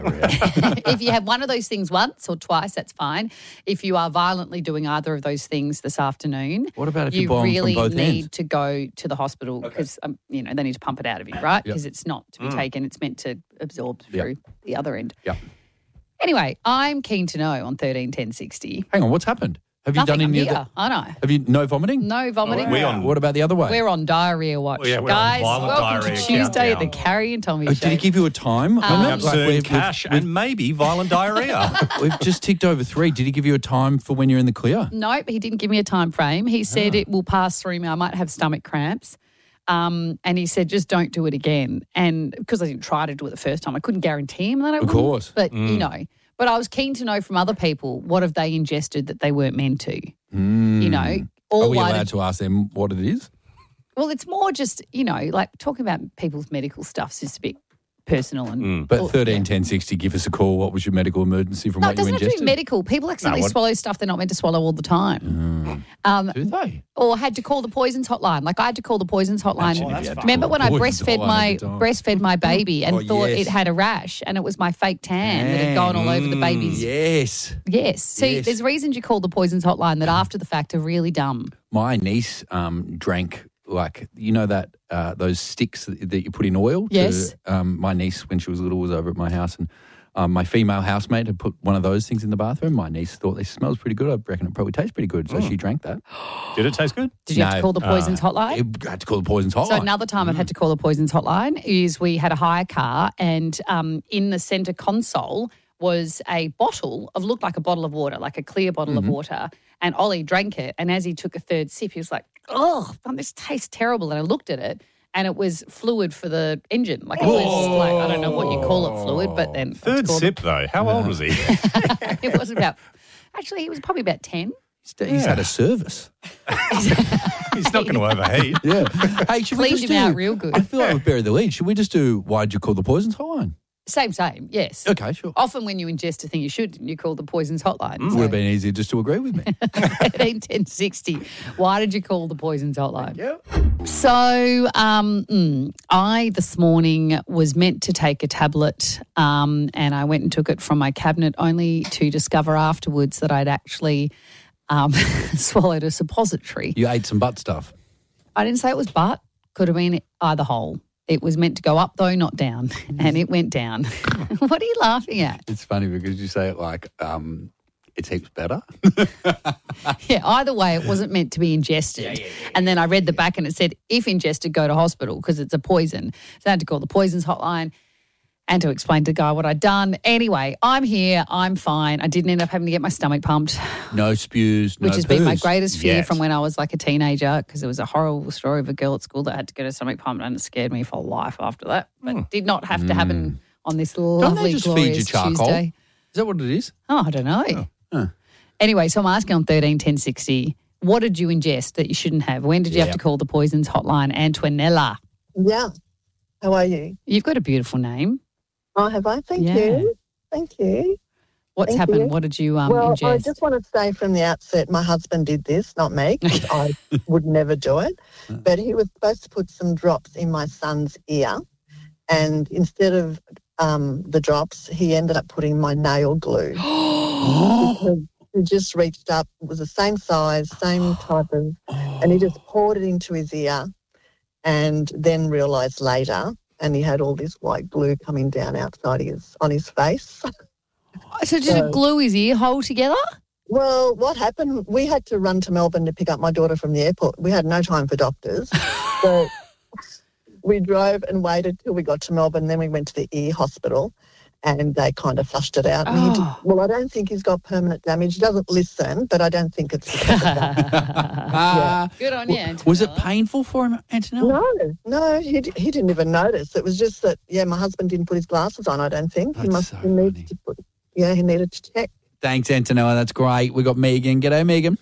If you have one of those things once or twice, that's fine. If you are violently doing either of those things this afternoon, What about if you you buy them really from both need ends? to go to the hospital because they need to pump it out of you, right? Because it's not to be taken; it's meant to absorb through the other end. Yep. Anyway, I'm keen to know on 13 10 60. Hang on, what's happened? Have you Nothing, done any I'm of here. I know. Have you no vomiting? No vomiting. What about the other way? We're on diarrhea watch. Well, yeah, we're on Guys, violent welcome to diarrhea Tuesday at the countdown. Carrie and Tommy Did show. he give you a time? Soon cash and maybe violent diarrhea. We've just ticked over 3. Did he give you a time for when you're in the clear? Nope, he didn't give me a time frame. He said it will pass through me. I might have stomach cramps. And he said, just don't do it again. And because I didn't try to do it the first time, I couldn't guarantee him that I would. Of course. But, but I was keen to know from other people, what have they ingested that they weren't meant to? Are we allowed to ask them what it is? Well, it's more just, like talking about people's medical stuff is just a bit personal. And But 13 10 60, give us a call. What was your medical emergency from No, what it doesn't you have to ingested? be medical. People accidentally swallow stuff they're not meant to swallow all the time. Do they? Or had to call the poisons hotline. Like I had to call the poisons hotline. Imagine if you had to Remember call when the I poisons hotline breastfed my baby and thought yes. it had a rash and it was my fake tan that had gone all over the baby's. Yes. Yes. See, Yes. there's reasons you call the poisons hotline that after the fact are really dumb. My niece drank that those sticks that you put in oil. Yes. My niece, when she was little, was over at my house and my female housemate had put one of those things in the bathroom. My niece thought this smells pretty good. I reckon it probably tastes pretty good. So she drank that. Did it taste good? Did you have to call the poisons hotline? I had to call the poisons hotline. So another time I've had to call the poisons hotline is we had a hire car and in the centre console was a bottle of, looked like a bottle of water, like a clear bottle of water. And Ollie drank it. And as he took a third sip, he was like, oh, this tastes terrible. And I looked at it and it was fluid for the engine. Like it was like, I don't know what you call it, fluid, but then. Third sip, though. How old was he? It was about, actually, he was probably about 10. He's had a service. He's not going to overheat. Yeah. Hey, should we Cleaned just him do, out real good. I feel like we've buried the lead. Should we just do why'd you call the poisons hotline? Same, yes. Okay, sure. Often when you ingest a thing you shouldn't, you call the poisons hotline. Would have been easier just to agree with me. 13 10 60. Why did you call the poisons hotline? Yep. So I this morning was meant to take a tablet and I went and took it from my cabinet only to discover afterwards that I'd actually swallowed a suppository. You ate some butt stuff. I didn't say it was butt. Could have been either hole. It was meant to go up, though, not down, and it went down. What are you laughing at? It's funny because you say it like it's heaps better. Yeah, either way, it wasn't meant to be ingested. Yeah. And then I read the back and it said, if ingested, go to hospital because it's a poison. So I had to call the poisons hotline and to explain to the guy what I'd done. Anyway, I'm here. I'm fine. I didn't end up having to get my stomach pumped. No spews, no Which has been my poos. greatest fear Yet. from when I was like a teenager because there was a horrible story of a girl at school that had to get her stomach pumped and it scared me for life after that. But did not have to happen on this Don't they lovely, just feed glorious you charcoal? Tuesday. Is that what it is? Oh, I don't know. Huh. Anyway, so I'm asking on 13 10 60, what did you ingest that you shouldn't have? When did you have to call the poisons hotline? Antoinella. Yeah. How are you? You've got a beautiful name. Oh, have I? Thank Yeah. you. Thank you. What's Thank happened? you. What did you Well, ingest? I just want to say from the outset, my husband did this, not me, 'cause I would never do it. But he was supposed to put some drops in my son's ear. And instead of the drops, he ended up putting my nail glue. Because he just reached up, it was the same size, same type of, and he just poured it into his ear and then realised later, and he had all this white glue coming down outside on his face. So did it glue his ear hole together? Well, what happened, we had to run to Melbourne to pick up my daughter from the airport. We had no time for doctors. So we drove and waited till we got to Melbourne. Then we went to the ear hospital and they kind of flushed it out. And I don't think he's got permanent damage. He doesn't listen, but I don't think it's because of that. Good on you, Antonella. Was it painful for him, Antonella? No, he didn't even notice. It was just that, my husband didn't put his glasses on, I don't think. That's He needed to check. Thanks, Antonella. That's great. We got Megan. G'day, Megan.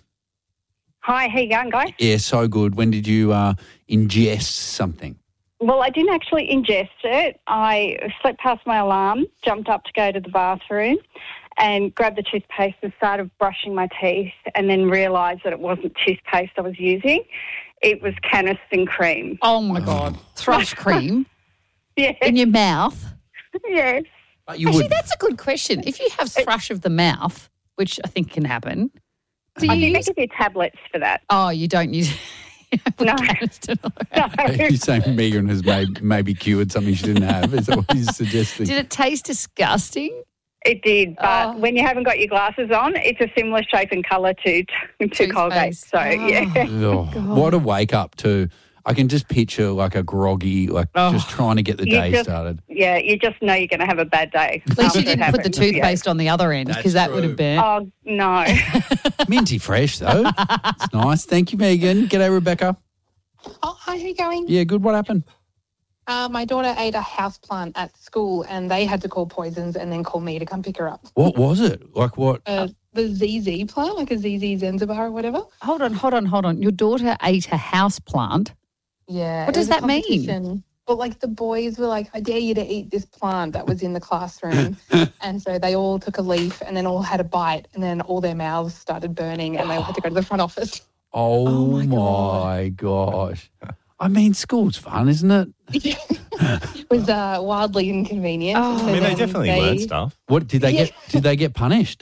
Hi, how you going, guys? Yeah, so good. When did you ingest something? Well, I didn't actually ingest it. I slept past my alarm, jumped up to go to the bathroom and grabbed the toothpaste and started brushing my teeth and then realised that it wasn't toothpaste I was using. It was Canesten cream. Oh, my God. Thrush cream Yes, in your mouth? yes. You Actually, would. that's a good question. If you have thrush of the mouth, which I think can happen, do I you think they use... give you tablets for that. Oh, you don't use... No. You're saying Megan has maybe cured something she didn't have? Is that what he's suggesting? Did it taste disgusting? It did, but when you haven't got your glasses on, it's a similar shape and colour to Colgate. Toothpaste. So, yeah. Oh, what a wake up to. I can just picture like a groggy, just trying to get the day started. Yeah, you just know you're going to have a bad day. At least you didn't put the toothpaste on the other end because that would have burnt. Oh, no. Minty fresh, though. It's nice. Thank you, Megan. G'day, Rebecca. Oh, hi, how you going? Yeah, good. What happened? My daughter ate a houseplant at school and they had to call Poisons and then call me to come pick her up. What was it? Like what? The ZZ plant, like a ZZ Zanzibar or whatever. Hold on. Your daughter ate a house plant. Yeah. What does that mean? Well, like the boys were like, I dare you to eat this plant that was in the classroom. And so they all took a leaf and then all had a bite and then all their mouths started burning and they all had to go to the front office. Oh my gosh. I mean, school's fun, isn't it? It was wildly inconvenient. Oh. So I mean, they then definitely learn stuff. What did they get? Did they get punished?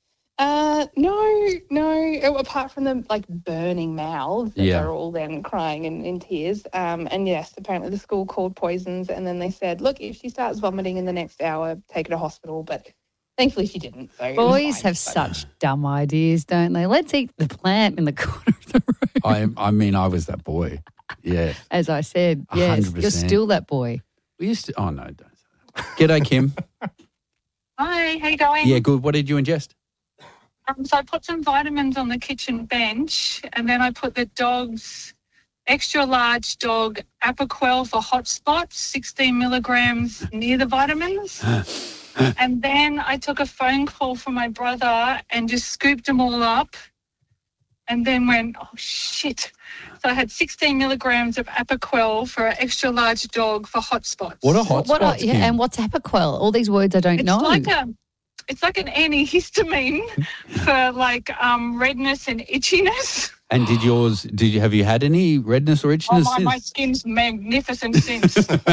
No. Apart from the burning mouths, they're all then crying in tears. And yes, apparently the school called Poisons, and then they said, "Look, if she starts vomiting in the next hour, take her to hospital." But thankfully, she didn't. So Boys have such dumb ideas, don't they? Let's eat the plant in the corner of the room. I mean, I was that boy. Yeah. As I said, yes, 100%. you're still that boy. We used to. Oh no, don't say that. G'day, Kim. Hi, how you going? Yeah, good. What did you ingest? So I put some vitamins on the kitchen bench and then I put the dog's extra large dog Apoquel for hot spots, 16 milligrams near the vitamins. And then I took a phone call from my brother and just scooped them all up and then went, oh, shit. So I had 16 milligrams of Apoquel for an extra large dog for hot spots. What are hot spots, Kim? And what's Apoquel? All these words I don't know. It's like an antihistamine for redness and itchiness. And have you had any redness or itchiness since? My skin's magnificent since.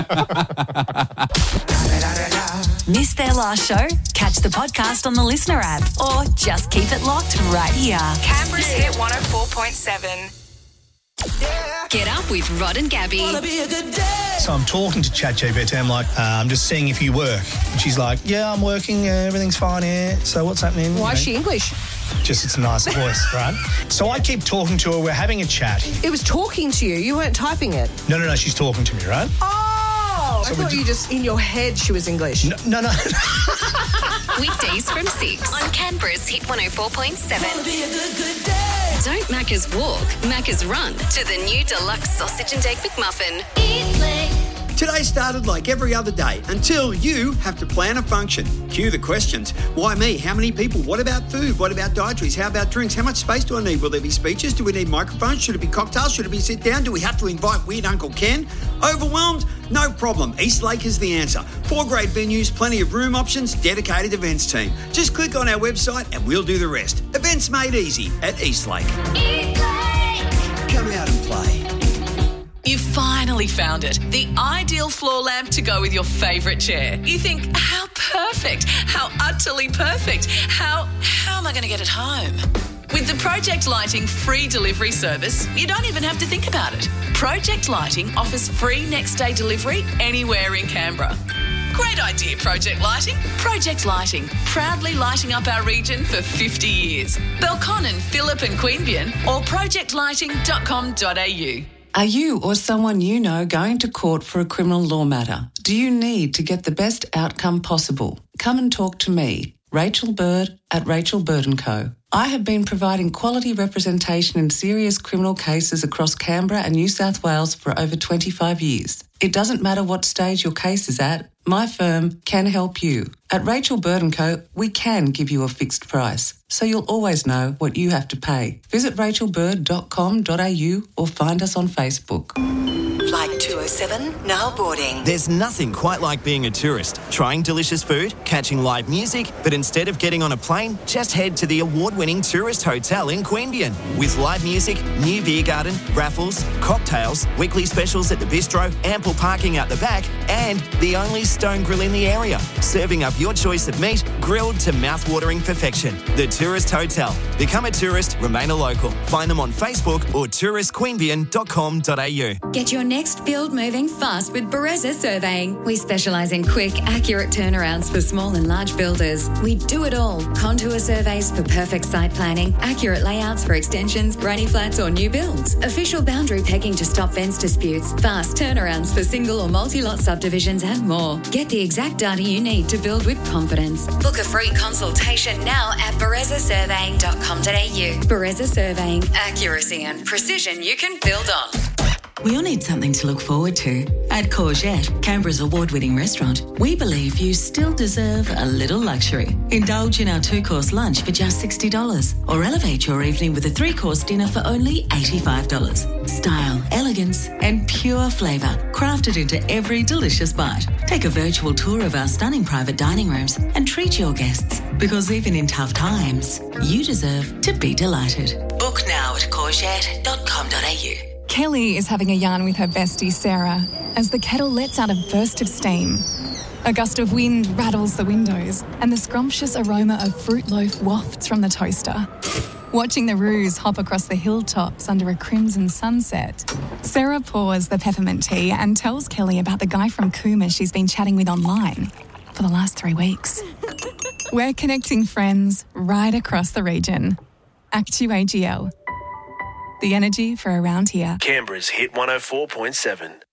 Missed their last show? Catch the podcast on the Listener app or just keep it locked right here. Canberra's Hit 104.7. Get up with Rod and Gabby. So I'm talking to ChatGPT. I'm like, I'm just seeing if you work. And she's like, yeah, I'm working. Everything's fine here. So what's happening? Why is she English? Just it's a nice voice, right? So I keep talking to her. We're having a chat. It was talking to you. You weren't typing it. No. She's talking to me, right? Oh, I thought you just in your head she was English. No. Weekdays from 6 on Canberra's Hit 104.7. Don't Macca's walk, Macca's run to the new deluxe sausage and egg McMuffin. Today started like every other day until you have to plan a function. Cue the questions. Why me? How many people? What about food? What about dietaries? How about drinks? How much space do I need? Will there be speeches? Do we need microphones? Should it be cocktails? Should it be sit down? Do we have to invite weird Uncle Ken? Overwhelmed? No problem. Eastlake is the answer. 4 great venues, plenty of room options, dedicated events team. Just click on our website and we'll do the rest. Events made easy at Eastlake. Come out and play. You finally found it. The ideal floor lamp to go with your favourite chair. You think, how perfect, how utterly perfect, how am I going to get it home? With the Project Lighting free delivery service, you don't even have to think about it. Project Lighting offers free next day delivery anywhere in Canberra. Great idea, Project Lighting. Project Lighting, proudly lighting up our region for 50 years. Belconnen, Phillip and Queanbeyan or projectlighting.com.au. Are you or someone you know going to court for a criminal law matter? Do you need to get the best outcome possible? Come and talk to me, Rachel Bird at Rachel Bird & Co. I have been providing quality representation in serious criminal cases across Canberra and New South Wales for over 25 years. It doesn't matter what stage your case is at, my firm can help you. At Rachel Bird & Co, we can give you a fixed price, so you'll always know what you have to pay. Visit rachelbird.com.au or find us on Facebook. Flight 207 now boarding. There's nothing quite like being a tourist, trying delicious food, catching live music, but instead of getting on a plane, just head to the award-winning tourist hotel in Queanbeyan. With live music, new beer garden, raffles, cocktails, weekly specials at the bistro, ample parking out the back, and the only stone grill in the area, serving up your choice of meat, grilled to mouth-watering perfection. The Tourist Hotel. Become a tourist, remain a local. Find them on Facebook or touristqueanbeyan.com.au. Get your next build moving fast with Bereza Surveying. We specialise in quick, accurate turnarounds for small and large builders. We do it all. Contour surveys for perfect site planning, accurate layouts for extensions, granny flats or new builds, official boundary pegging to stop fence disputes, fast turnarounds for single or multi-lot subdivisions and more. Get the exact data you need to build with confidence. Book a free consultation now at berezasurveying.com.au. Bereza Surveying. Accuracy and precision you can build on. We all need something to look forward to. At Courgette, Canberra's award-winning restaurant, we believe you still deserve a little luxury. Indulge in our 2-course lunch for just $60 or elevate your evening with a 3-course dinner for only $85. Style, elegance and pure flavour crafted into every delicious bite. Take a virtual tour of our stunning private dining rooms and treat your guests, because even in tough times, you deserve to be delighted. Book now at courgette.com.au. Kelly is having a yarn with her bestie Sarah as the kettle lets out a burst of steam. A gust of wind rattles the windows and the scrumptious aroma of fruit loaf wafts from the toaster. Watching the roos hop across the hilltops under a crimson sunset, Sarah pours the peppermint tea and tells Kelly about the guy from Cooma she's been chatting with online for the last 3 weeks. We're connecting friends right across the region. Actu AGL. The energy for around here. Canberra's Hit 104.7.